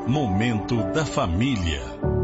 Momento da Família.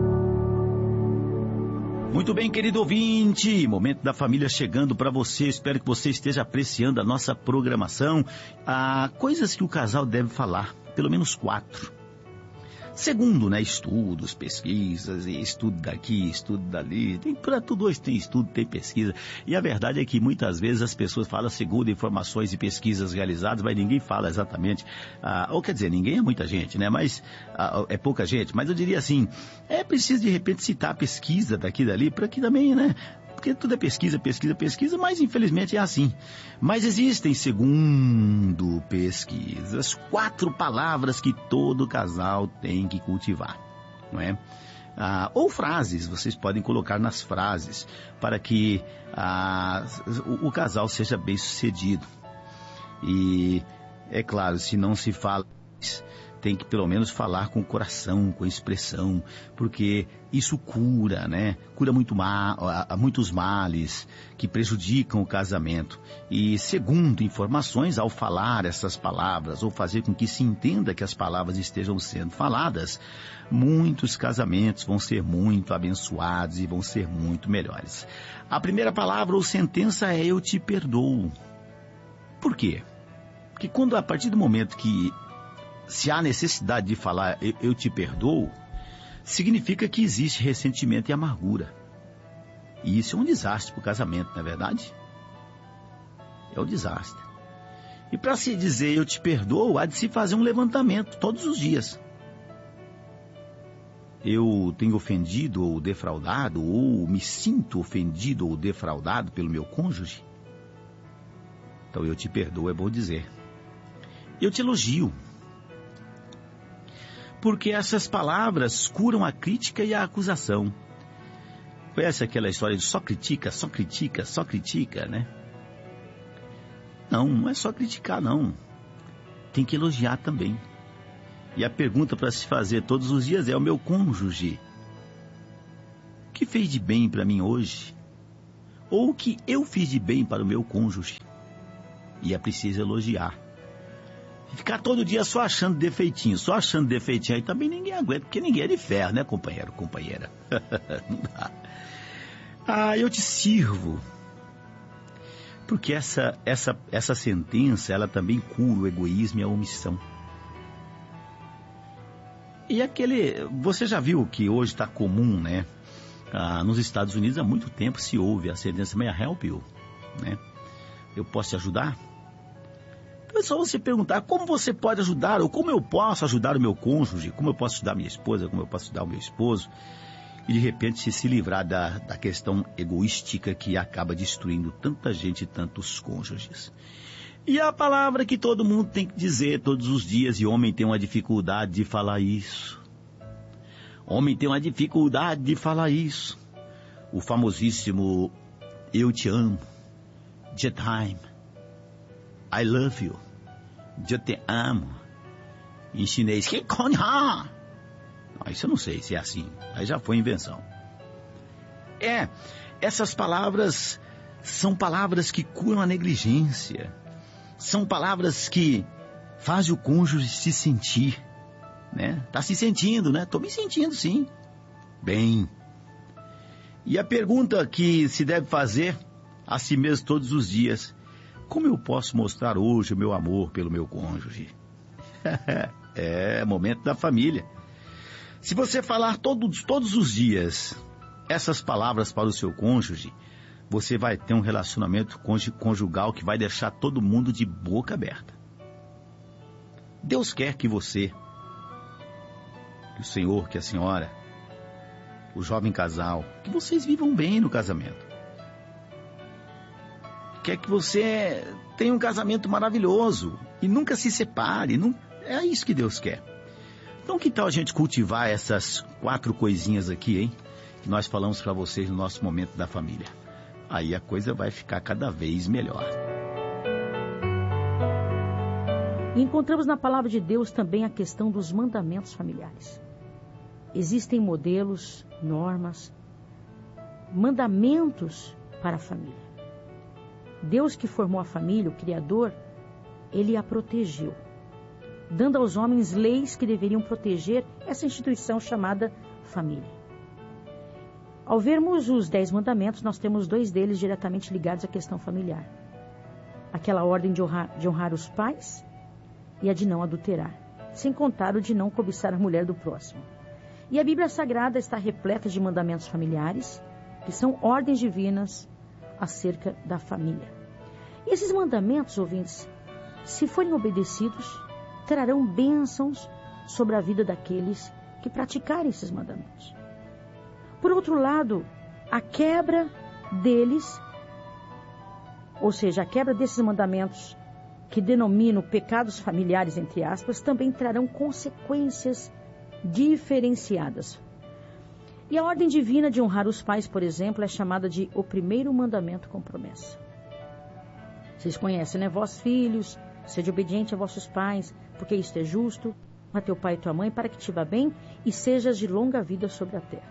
Muito bem, querido ouvinte, Momento da Família chegando para você. Espero que você esteja apreciando a nossa programação. Coisas que o casal deve falar, pelo menos 4. Segundo, estudos, pesquisas, e estudo daqui, estudo dali, para tudo hoje tem estudo, tem pesquisa. E a verdade é que muitas vezes as pessoas falam segundo informações e pesquisas realizadas, mas ninguém fala exatamente, ou quer dizer, ninguém é muita gente, mas é pouca gente. Mas eu diria assim, é preciso de repente citar a pesquisa daqui e dali, para que também, porque tudo é pesquisa, mas infelizmente é assim. Mas existem, segundo pesquisas, 4 palavras que todo casal tem que cultivar, não é? Ou frases, vocês podem colocar nas frases, para que o casal seja bem sucedido. E, é claro, se não se fala, tem que pelo menos falar com o coração, com a expressão, porque isso cura, Cura muitos males que prejudicam o casamento. E segundo informações, ao falar essas palavras, ou fazer com que se entenda que as palavras estejam sendo faladas, muitos casamentos vão ser muito abençoados e vão ser muito melhores. A primeira palavra ou sentença é eu te perdoo. Por quê? Porque a partir do momento que se há necessidade de falar eu te perdoo, significa que existe ressentimento e amargura. E isso é um desastre para o casamento, não é verdade? É um desastre. E para se dizer eu te perdoo, há de se fazer um levantamento todos os dias. Eu tenho ofendido ou defraudado, ou me sinto ofendido ou defraudado pelo meu cônjuge? Então eu te perdoo, é bom dizer. Eu te elogio. Porque essas palavras curam a crítica e a acusação. Conhece aquela história de só critica, Não é só criticar, não. Tem que elogiar também. E a pergunta para se fazer todos os dias é: o meu cônjuge, o que fez de bem para mim hoje? Ou o que eu fiz de bem para o meu cônjuge? E é preciso elogiar. Ficar todo dia só achando defeitinho, aí também ninguém aguenta, porque ninguém é de ferro, companheiro, companheira? Não dá. Eu te sirvo. Porque essa sentença, ela também cura o egoísmo e a omissão. E você já viu que hoje está comum, nos Estados Unidos há muito tempo se ouve a sentença "May I help you?", Eu posso te ajudar? É só você perguntar como você pode ajudar, ou como eu posso ajudar o meu cônjuge, como eu posso ajudar minha esposa, como eu posso ajudar o meu esposo, e de repente se livrar da questão egoística que acaba destruindo tanta gente e tantos cônjuges. E a palavra que todo mundo tem que dizer todos os dias, e homem tem uma dificuldade de falar isso. O famosíssimo eu te amo, time. I love you. Eu te amo. Em chinês, isso eu não sei se é assim. Aí já foi invenção. Essas palavras são palavras que curam a negligência. São palavras que fazem o cônjuge se sentir, Tá se sentindo, Tô me sentindo, sim. Bem. E a pergunta que se deve fazer a si mesmo todos os dias: como eu posso mostrar hoje o meu amor pelo meu cônjuge? É momento da família. Se você falar todos os dias essas palavras para o seu cônjuge, você vai ter um relacionamento conjugal que vai deixar todo mundo de boca aberta. Deus quer que você, que o Senhor, que a senhora, o jovem casal, que vocês vivam bem no casamento. Quer que você tenha um casamento maravilhoso e nunca se separe. É isso que Deus quer. Então que tal a gente cultivar essas 4 coisinhas aqui, hein? Que nós falamos para vocês no nosso Momento da Família. Aí a coisa vai ficar cada vez melhor. E encontramos na palavra de Deus também a questão dos mandamentos familiares. Existem modelos, normas, mandamentos para a família. Deus que formou a família, o Criador, Ele a protegeu. dando aos homens leis que deveriam proteger essa instituição chamada família. Ao vermos os 10 mandamentos, nós temos 2 deles diretamente ligados à questão familiar. Aquela ordem de honrar os pais e a de não adulterar, sem contar o de não cobiçar a mulher do próximo. E a Bíblia Sagrada está repleta de mandamentos familiares, que são ordens divinas acerca da família. E esses mandamentos, ouvintes, se forem obedecidos, trarão bênçãos sobre a vida daqueles que praticarem esses mandamentos. Por outro lado, a quebra deles, ou seja, a quebra desses mandamentos que denominam pecados familiares, entre aspas, também trarão consequências diferenciadas. E a ordem divina de honrar os pais, por exemplo, é chamada de o primeiro mandamento com promessa. Vocês conhecem, né? Vós, filhos, sede obediente a vossos pais, porque isto é justo, a teu pai e tua mãe, para que te vá bem e sejas de longa vida sobre a terra.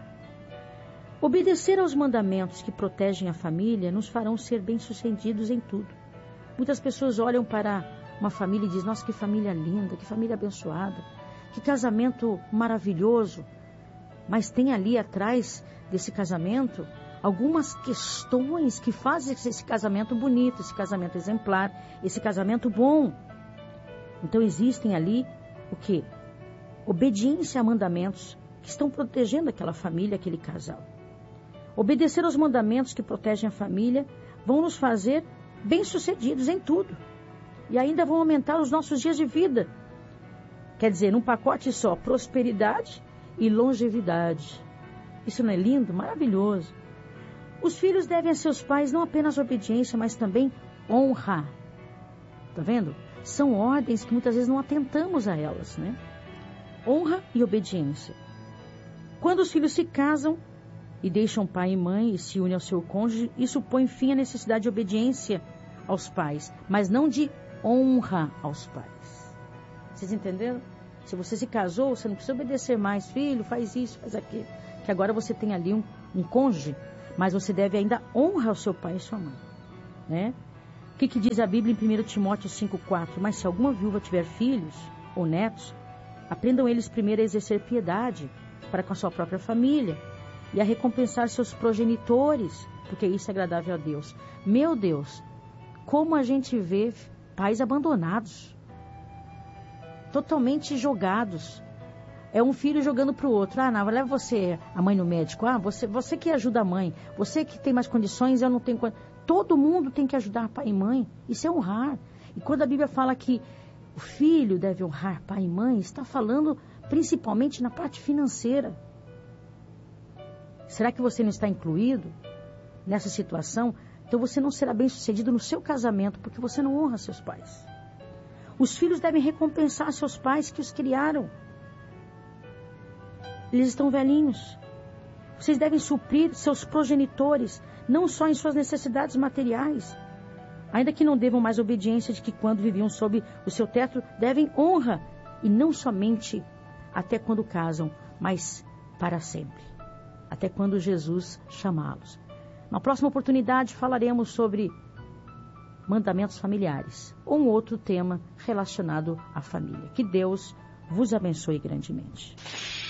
Obedecer aos mandamentos que protegem a família nos farão ser bem-sucedidos em tudo. Muitas pessoas olham para uma família e dizem, nossa, que família linda, que família abençoada, que casamento maravilhoso. Mas tem ali atrás desse casamento algumas questões que fazem esse casamento bonito, esse casamento exemplar, esse casamento bom. Então existem ali o quê? Obediência a mandamentos que estão protegendo aquela família, aquele casal. Obedecer aos mandamentos que protegem a família vão nos fazer bem-sucedidos em tudo. E ainda vão aumentar os nossos dias de vida. Quer dizer, num pacote só, prosperidade e longevidade. Isso não é lindo? Maravilhoso. Os filhos devem a seus pais não apenas obediência, mas também honra. Tá vendo? São ordens que muitas vezes não atentamos a elas, né? Honra e obediência. Quando os filhos se casam e deixam pai e mãe e se unem ao seu cônjuge, isso põe fim à necessidade de obediência aos pais, mas não de honra aos pais. Vocês entenderam? Se você se casou, você não precisa obedecer mais, filho, faz isso, faz aquilo. Que agora você tem ali um cônjuge, mas você deve ainda honrar o seu pai e sua mãe, né? O que diz a Bíblia em 1 Timóteo 5,4? Mas se alguma viúva tiver filhos ou netos, aprendam eles primeiro a exercer piedade para com a sua própria família e a recompensar seus progenitores, porque isso é agradável a Deus. Meu Deus, como a gente vê pais abandonados, totalmente jogados. É um filho jogando para o outro. Ah, não, leva você, a mãe, no médico. Ah, você que ajuda a mãe. Você que tem mais condições, eu não tenho condições. Todo mundo tem que ajudar pai e mãe. Isso é honrar. E quando a Bíblia fala que o filho deve honrar pai e mãe, está falando principalmente na parte financeira. Será que você não está incluído nessa situação? Então você não será bem sucedido no seu casamento, porque você não honra seus pais. Os filhos devem recompensar seus pais que os criaram. Eles estão velhinhos. Vocês devem suprir seus progenitores, não só em suas necessidades materiais. Ainda que não devam mais obediência de que quando viviam sob o seu teto, devem honra. E não somente até quando casam, mas para sempre. Até quando Jesus chamá-los. Na próxima oportunidade falaremos sobre mandamentos familiares, ou um outro tema relacionado à família. Que Deus vos abençoe grandemente.